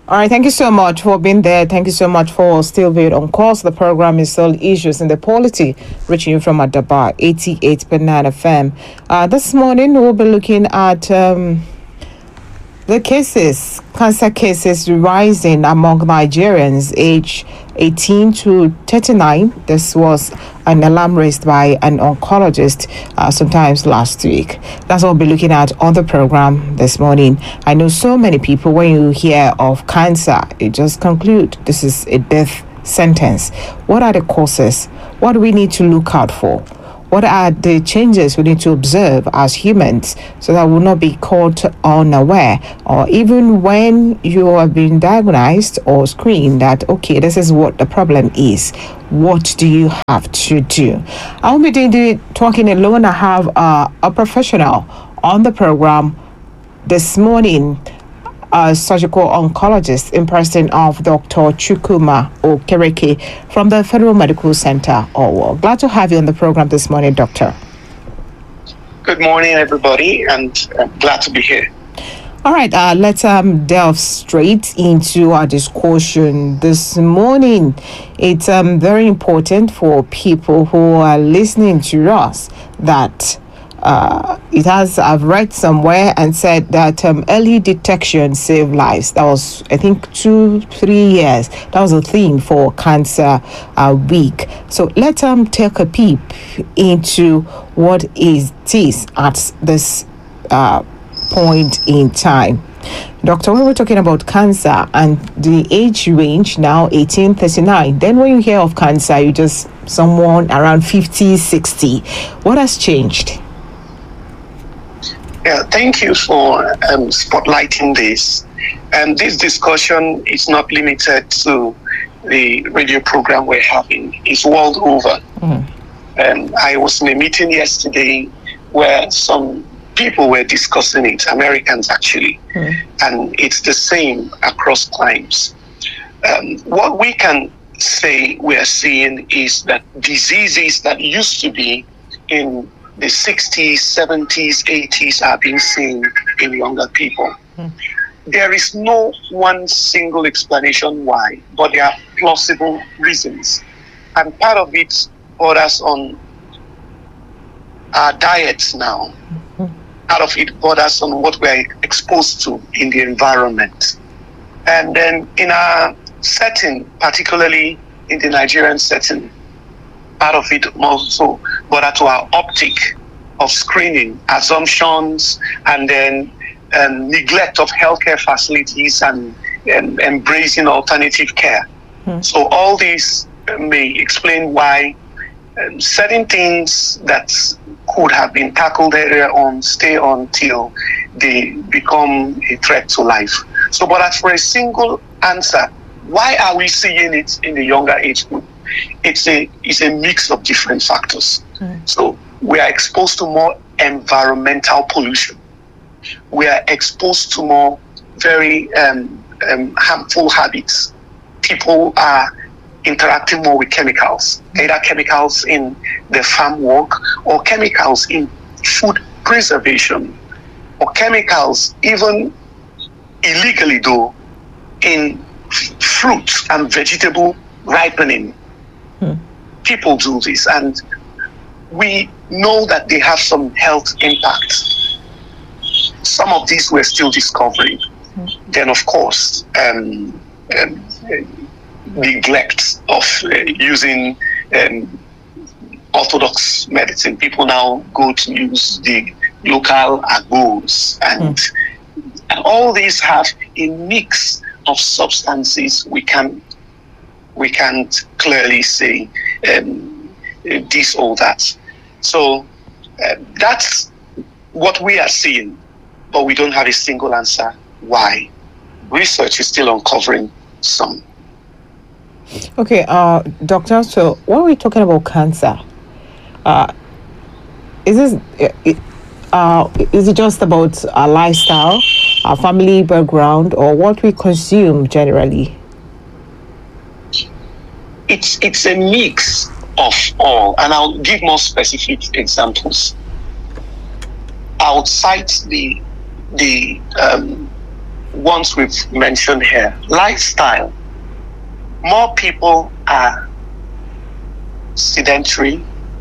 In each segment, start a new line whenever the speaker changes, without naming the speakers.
All right, thank you so much for being there. Thank you so much for still being on course. The program is still Issues in the Polity, reaching you from Adaba 88.9 FM. This morning, we'll be looking at the cancer cases rising among Nigerians aged 18 to 39. This was an alarm raised by an oncologist sometimes last week. That's what we'll be looking at on the program this morning. I know so many people, when you hear of cancer, they just conclude this is a death sentence. What are the causes? What do we need to look out for? What are the changes we need to observe as humans so that we'll not be caught unaware? Or even when you have been diagnosed or screened that, okay, this is what the problem is, what do you have to do? I won't be doing the talking alone. I have a professional on the program this morning, a surgical oncologist in person of Dr. Chukwuma Okereke from the Federal Medical Center, Owo. Glad to have you on the program this morning, Doctor.
Good morning, everybody, and I'm glad to be here.
All right, let's delve straight into our discussion this morning. It's very important for people who are listening to us that I've read somewhere and said that early detection save lives. That was, I think, 2-3 years. That was a theme for Cancer Week. So let's take a peep into what is this at this point in time. Doctor, when we're talking about cancer and the age range now 18-39, then when you hear of cancer, you just someone around 50-60. What has changed?
Yeah, thank you for spotlighting this. And this discussion is not limited to the radio program we're having. It's world over. I was in a meeting yesterday where some people were discussing it, Americans actually, and it's the same across climes. What we can say we're seeing is that diseases that used to be in the 60s, 70s, 80s are being seen in younger people. There is no one single explanation why, but there are plausible reasons. And part of it borders on our diets now. Part of it borders on what we're exposed to in the environment. And then in our setting, particularly in the Nigerian setting, part of it also borders to our optic of screening, assumptions, and then neglect of healthcare facilities and embracing alternative care. So all these may explain why certain things that could have been tackled earlier on stay on till they become a threat to life. So, but as for a single answer, why are we seeing it in the younger age group? It's a mix of different factors. So we are exposed to more environmental pollution. We are exposed to more very harmful habits. People are interacting more with chemicals, either chemicals in the farm work or chemicals in food preservation or chemicals even illegally though in fruit and vegetable ripening. People do this and we know that they have some health impacts. Some of these we're still discovering. Then of course neglect of using orthodox medicine. People now go to use the local agbos and all these have a mix of substances. We can't clearly say this or that. So that's what we are seeing, but we don't have a single answer why. Research is still uncovering some.
Okay, doctor, so when we're talking about cancer, is it just about our lifestyle, our family background, or what we consume generally?
It's a mix of all, and I'll give more specific examples. I'll cite the ones we've mentioned here. Lifestyle. More people are sedentary.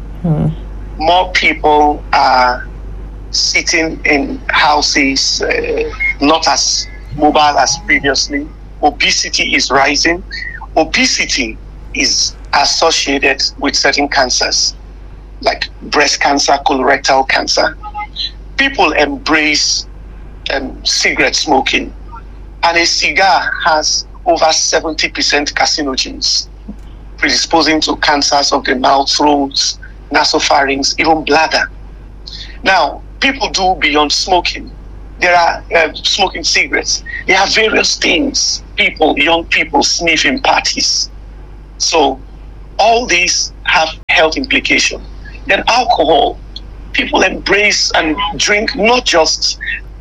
More people are sitting in houses, not as mobile as previously. Obesity is rising. Obesity is associated with certain cancers, like breast cancer, colorectal cancer. People embrace cigarette smoking, and a cigar has over 70% carcinogens, predisposing to cancers of the mouth, throat, nasopharynx, even bladder. Now, people do beyond smoking. There are smoking cigarettes. There are various things young people sniff in parties. So all these have health implications. Then alcohol. People embrace and drink not just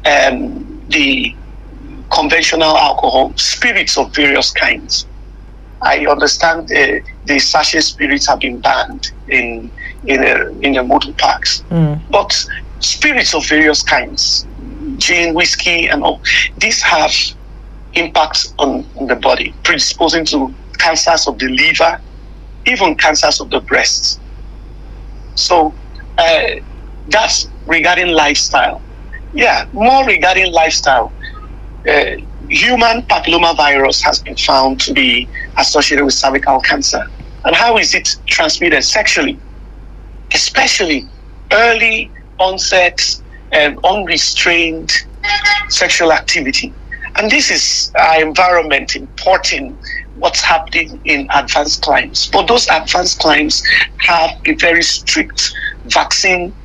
the conventional alcohol, spirits of various kinds. I understand the sachet spirits have been banned in the motor parks, but spirits of various kinds, gin, whiskey, and all, these have impacts on the body, predisposing to cancers of the liver, even cancers of the breast. So that's regarding lifestyle. Yeah, more regarding lifestyle. Human papillomavirus has been found to be associated with cervical cancer. And how is it transmitted? Sexually, especially early onset and unrestrained sexual activity. And this is our environment importing what's happening in advanced climes. But those advanced climes have a very strict vaccine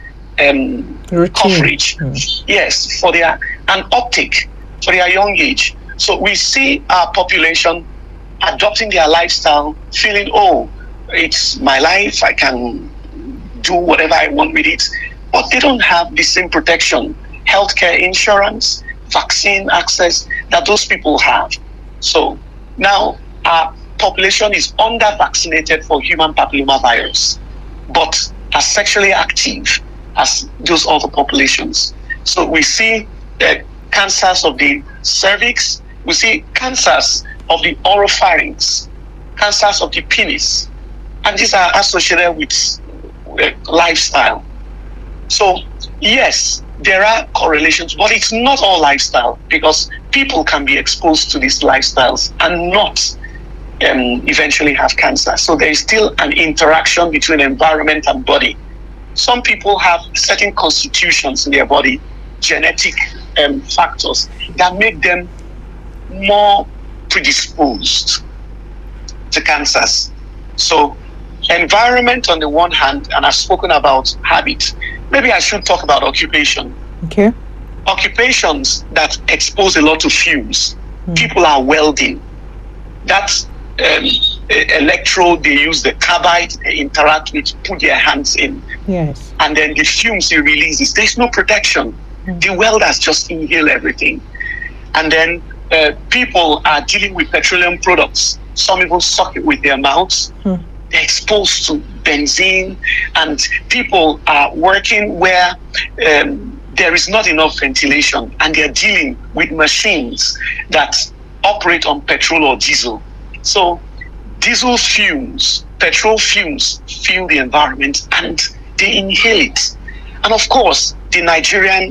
coverage. Yes, for their an uptake for their young age. So we see our population adopting their lifestyle, feeling, oh, it's my life, I can do whatever I want with it. But they don't have the same protection, healthcare insurance, vaccine access that those people have. So now our population is under-vaccinated for human papillomavirus, but are sexually active as those other populations. So we see cancers of the cervix, we see cancers of the oropharynx, cancers of the penis, and these are associated with lifestyle. So yes, there are correlations, but it's not all lifestyle, because people can be exposed to these lifestyles and not eventually have cancer. So there is still an interaction between environment and body. Some people have certain constitutions in their body, genetic factors that make them more predisposed to cancers. So environment on the one hand, and I've spoken about habit. Maybe I should talk about occupation.
Okay.
Occupations that expose a lot to fumes. People are welding. That's electrode they use, the carbide they interact with, put their hands in.
Yes.
And then the fumes it releases. There's no protection. The welders just inhale everything. And then people are dealing with petroleum products. Some even suck it with their mouths. They're exposed to benzene, and people are working where there is not enough ventilation, and they're dealing with machines that operate on petrol or diesel. So diesel fumes, petrol fumes fill the environment and they inhale it. And of course, the Nigerian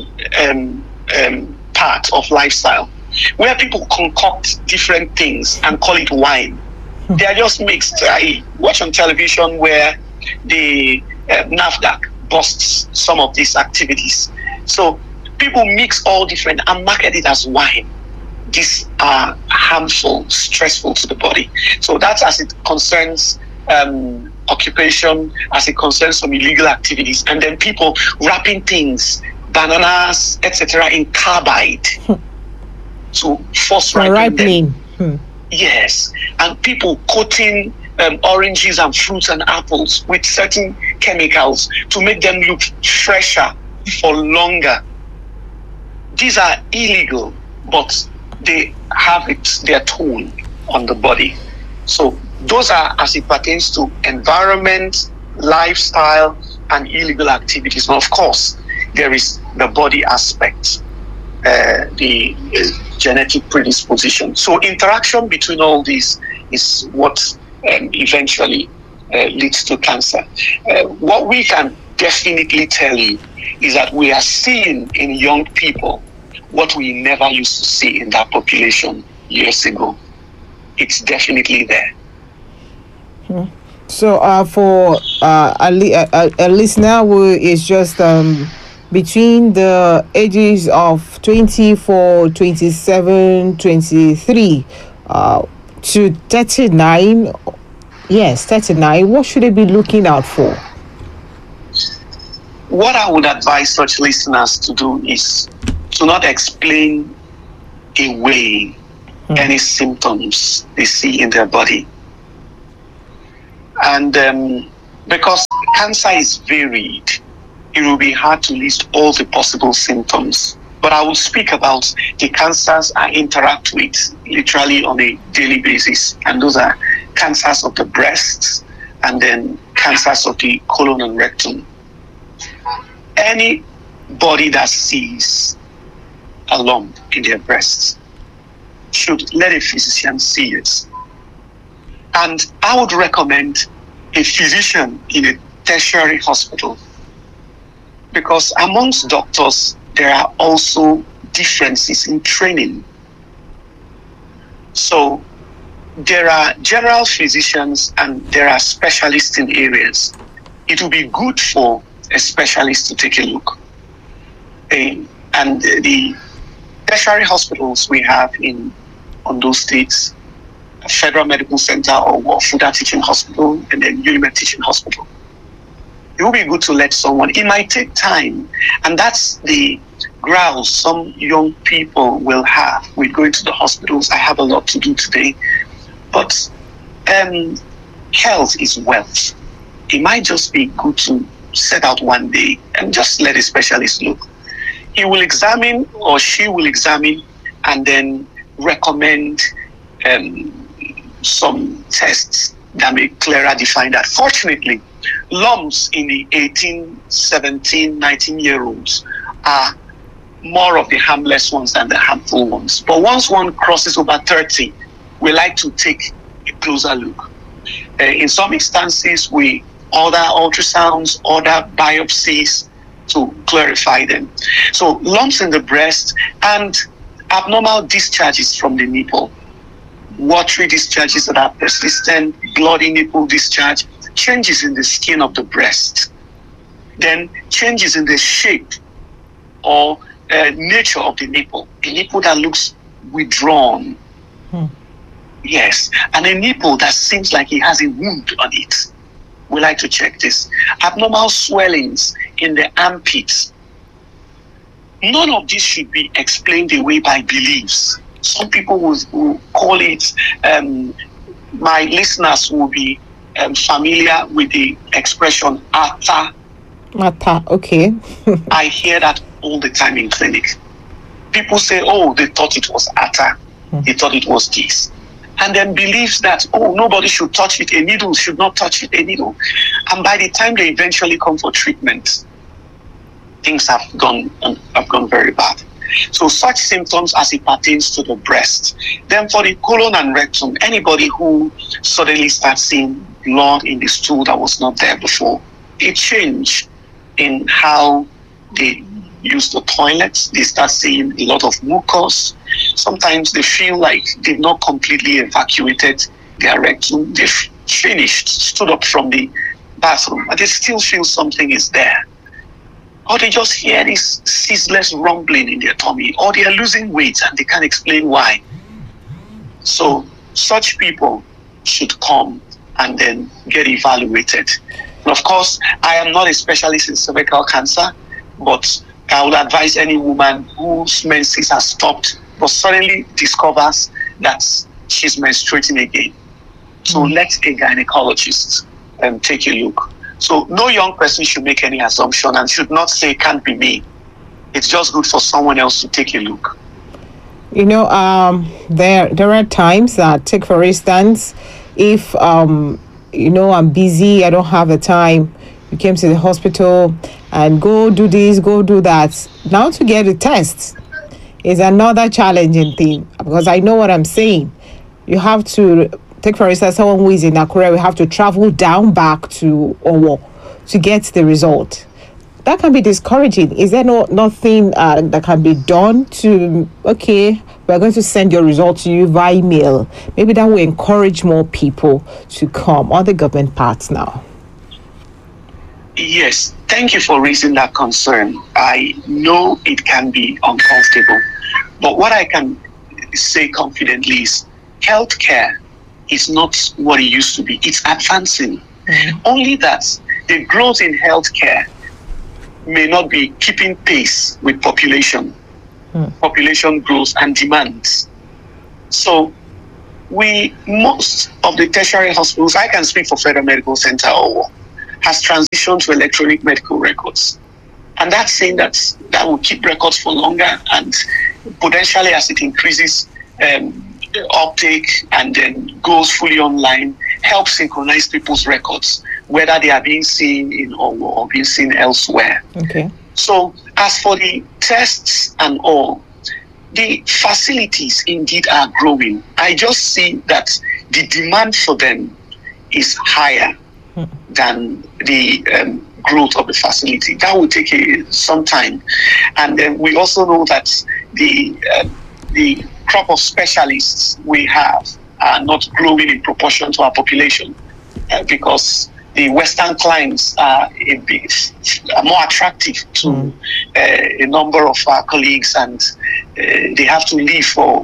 part of lifestyle, where people concoct different things and call it wine. They are just mixed. I watch on television where the NAFDAC busts some of these activities. So people mix all different and market it as wine. These are harmful, stressful to the body. So that's as it concerns occupation, as it concerns some illegal activities, and then people wrapping things, bananas, etc., in carbide to force ripen them. Yes, and people coating oranges and fruits and apples with certain chemicals to make them look fresher for longer. These are illegal, but they have their toll on the body. So those are as it pertains to environment, lifestyle, and illegal activities. And of course, there is the body aspect, the genetic predisposition. So interaction between all these is what eventually leads to cancer. What we can definitely tell you is that we are seeing in young people what we never used to see in that population years ago. It's definitely there.
So for a listener who is just between the ages of 24, 27, 23 to 39, yes, 39, what should they be looking out for?
What I would advise such listeners to do is to not explain away any symptoms they see in their body. And because cancer is varied, it will be hard to list all the possible symptoms. But I will speak about the cancers I interact with literally on a daily basis. And those are cancers of the breasts and then cancers of the colon and rectum. Anybody that sees a lump in their breasts should let a physician see it. And I would recommend a physician in a tertiary hospital, because amongst doctors, there are also differences in training. So there are general physicians and there are specialists in areas. It will be good for a specialist to take a look. And the tertiary hospitals we have in Ondo State, Federal Medical Center or Fuda Teaching Hospital, and then Unimed Teaching Hospital. It will be good to let someone, it might take time, and that's the grouse some young people will have with going to the hospitals. I have a lot to do today, but health is wealth. It might just be good to set out one day and just let a specialist look. He will examine or she will examine and then recommend some tests that may clearer define that. Fortunately, lumps in the 18, 17, 19-year-olds are more of the harmless ones than the harmful ones. But once one crosses over 30, we like to take a closer look. In some instances, we order ultrasounds, order biopsies to clarify them. So lumps in the breast and abnormal discharges from the nipple, watery discharges that are persistent, bloody nipple discharge, changes in the skin of the breast, then changes in the shape or nature of the nipple. A nipple that looks withdrawn. Yes, and a nipple that seems like it has a wound on it. We like to check this. Abnormal swellings in the armpits. None of this should be explained away by beliefs. Some people will call it, my listeners will be familiar with the expression "ata."
Ata, okay.
I hear that all the time in clinic. People say, oh, they thought it was ata. They thought it was this. And then believes that, oh, nobody should touch it. A needle should not touch it, a needle. And by the time they eventually come for treatment, things have gone very bad. So such symptoms as it pertains to the breast. Then for the colon and rectum, anybody who suddenly starts seeing blood in the stool that was not there before, a change in how they use the toilets, they start seeing a lot of mucus. Sometimes they feel like they've not completely evacuated their rectum. They've finished, stood up from the bathroom, but they still feel something is there. Or they just hear this ceaseless rumbling in their tummy, or they are losing weight and they can't explain why. So such people should come and then get evaluated. And of course, I am not a specialist in cervical cancer, but I would advise any woman whose menses has stopped but suddenly discovers that she's menstruating again. So let a gynecologist take a look. So no young person should make any assumption and should not say can't be me. It's just good for someone else to take a look.
You know, there are times that, take for instance, if I'm busy, I don't have the time, you came to the hospital and go do this, go do that. Now to get a test, is another challenging thing, because I know what I'm saying. You have to take, for instance, someone who is in Akure, we have to travel down back to Owo to get the result. That can be discouraging. Is there nothing that can be done to, okay, we're going to send your result to you via email? Maybe that will encourage more people to come on the government parts now.
Yes, thank you for raising that concern. I know it can be uncomfortable, but what I can say confidently is healthcare is not what it used to be. It's advancing. Only that the growth in healthcare may not be keeping pace with population. Population growth and demands. So most of the tertiary hospitals, I can speak for Federal Medical Center, has transitioned to electronic medical records. And that's saying that will keep records for longer, and potentially as it increases uptake and then goes fully online, help synchronize people's records, whether they are being seen in or being seen elsewhere.
Okay.
So as for the tests and all, the facilities indeed are growing. I just see that the demand for them is higher than the growth of the facility. That will take some time. And then we also know that the crop of specialists we have are not growing in proportion to our population, because the Western climes are more attractive to a number of our colleagues, and they have to leave for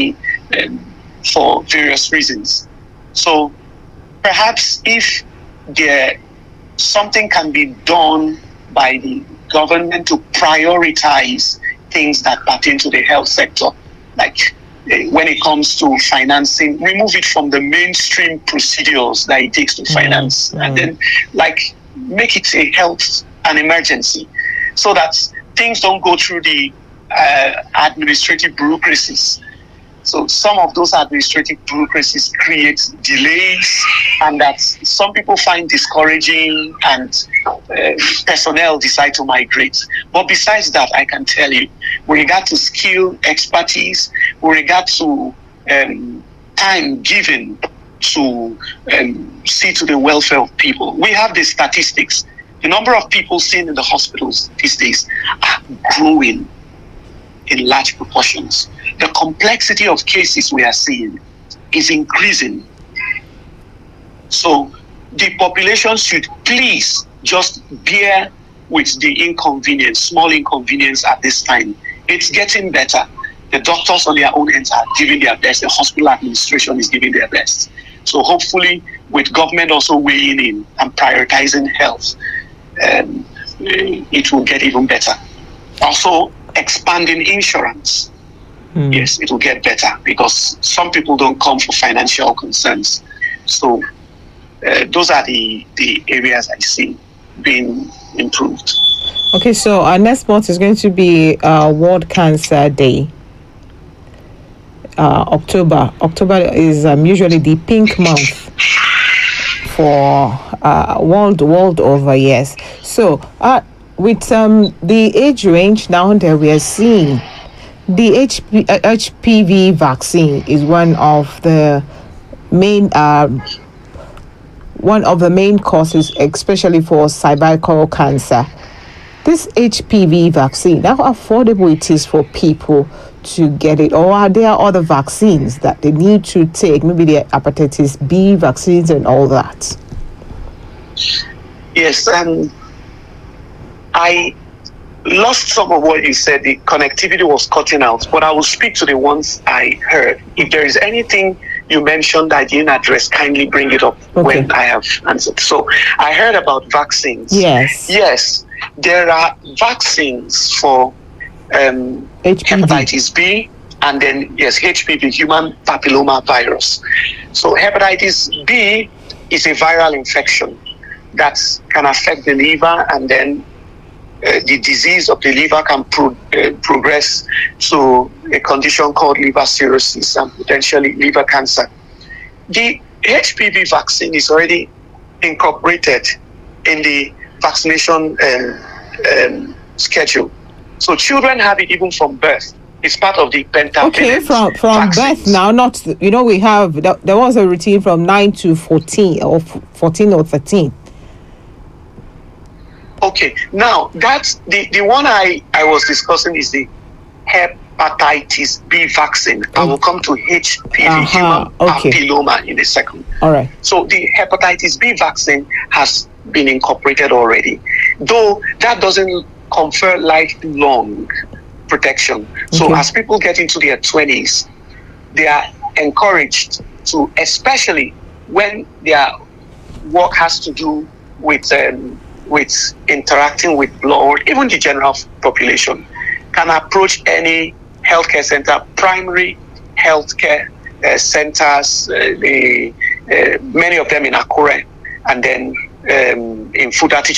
various reasons. So perhaps if something can be done by the government to prioritize things that pertain to the health sector, like when it comes to financing, remove it from the mainstream procedures that it takes to finance, and then make it a health an emergency, so that things don't go through the administrative bureaucracies. So some of those administrative bureaucracies create delays, and that some people find discouraging, and personnel decide to migrate. But besides that, I can tell you, with regard to skill, expertise, with regard to time given to see to the welfare of people, we have the statistics. The number of people seen in the hospitals these days are growing in large proportions. The complexity of cases we are seeing is increasing. So the population should please just bear with the inconvenience, small inconvenience at this time. It's getting better. The doctors on their own ends are giving their best. The hospital administration is giving their best. So hopefully, with government also weighing in and prioritizing health, it will get even better. Also, expanding insurance. Yes, it will get better, because some people don't come for financial concerns. So those are the areas I see being improved.
Okay, so our next month is going to be World Cancer Day. October is usually the pink month for world over, yes. So with the age range now that we are seeing, the HPV vaccine is one of the main causes, especially for cervical cancer. This HPV vaccine, how affordable it is for people to get it, or are there other vaccines that they need to take, maybe the hepatitis B vaccines and all that?
Yes, I lost some of what you said. The connectivity was cutting out, but I will speak to the ones I heard. If there is anything you mentioned I didn't address, kindly bring it up when I have answered. So I heard about vaccines. Yes, there are vaccines for hepatitis B, and then HPV, human papilloma virus. So hepatitis B is a viral infection that can affect the liver, and then the disease of the liver can progress to a condition called liver cirrhosis and potentially liver cancer. The HPV vaccine is already incorporated in the vaccination schedule. So children have it even from birth. It's part of the pentavalent
Okay, from
vaccines.
birth now, not, we have, there was a routine from 9 to 14 or 14 or 13.
Okay, now that's the one I was discussing is the hepatitis B vaccine. I will come to HPV, human papilloma, in a second.
All right.
So the hepatitis B vaccine has been incorporated already, though that doesn't confer lifelong protection. So as people get into their 20s, they are encouraged to, especially when their work has to do with interacting with blood, even the general population can approach any healthcare center, primary healthcare centers, many of them in Akure, and then in Fuda Teaching